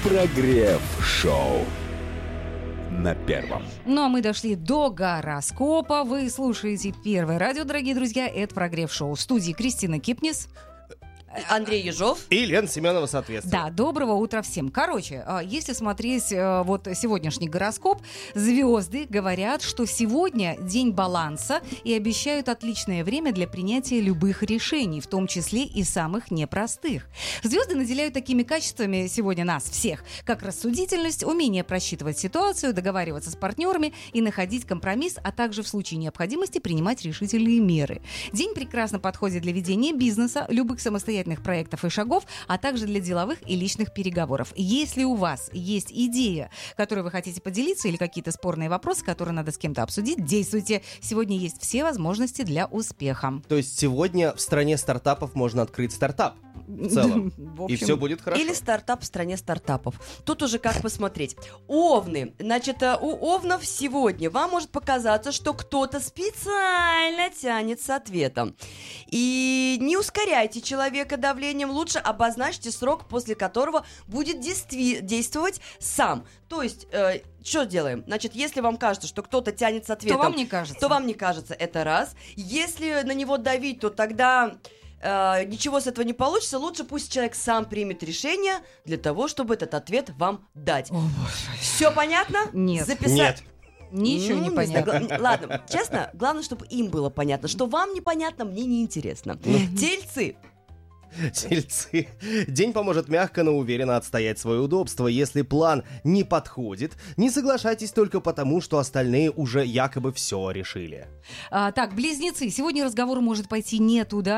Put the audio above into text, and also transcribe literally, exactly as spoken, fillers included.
Прогрев-шоу на первом. Ну а мы дошли до гороскопа. Вы слушаете Первое радио, дорогие друзья. Это Прогрев-шоу. В студии Кристина Кипнис. Андрей Ежов. И Лена Семенова, соответственно. Да, доброго утра всем. Короче, если смотреть вот сегодняшний гороскоп, звезды говорят, что сегодня день баланса и обещают отличное время для принятия любых решений, в том числе и самых непростых. Звезды наделяют такими качествами сегодня нас всех, как рассудительность, умение просчитывать ситуацию, договариваться с партнерами и находить компромисс, а также в случае необходимости принимать решительные меры. День прекрасно подходит для ведения бизнеса, любых самостоятельных проектов и шагов, а также для деловых и личных переговоров. Если у вас есть идея, которой вы хотите поделиться, или какие-то спорные вопросы, которые надо с кем-то обсудить, действуйте. Сегодня есть все возможности для успеха. То есть сегодня в стране стартапов можно открыть стартап в целом, В общем, и все будет хорошо. Или стартап в стране стартапов. Тут уже как посмотреть. Овны. Значит, у овнов сегодня вам может показаться, что кто-то специально тянет с ответом. И не ускоряйте человека давлением, лучше обозначьте срок, после которого будет действи- действовать сам. То есть, э, что делаем? Значит, если вам кажется, что кто-то тянет с ответом... То вам не кажется. То вам не кажется, это раз. Если на него давить, то тогда... Uh, ничего с этого не получится, лучше пусть человек сам примет решение для того, чтобы этот ответ вам дать. О, боже. Все понятно? Нет. Записать? Нет. Ничего Ну, не не понятно. знаю. Гла- Ладно, честно, главное, чтобы им было понятно. Что вам непонятно, мне неинтересно. Тельцы. Тельцы. День поможет мягко, но уверенно отстоять свое удобство. Если план не подходит, не соглашайтесь только потому, что остальные уже якобы все решили. А, так, близнецы. Сегодня разговор может пойти не туда.